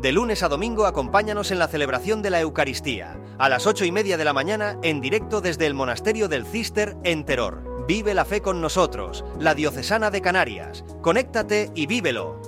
De lunes a domingo acompáñanos en la celebración de la Eucaristía, a las 8:30 de la mañana, en directo desde el Monasterio del Císter en Teror. Vive la fe con nosotros, la Diocesana de Canarias. Conéctate y vívelo.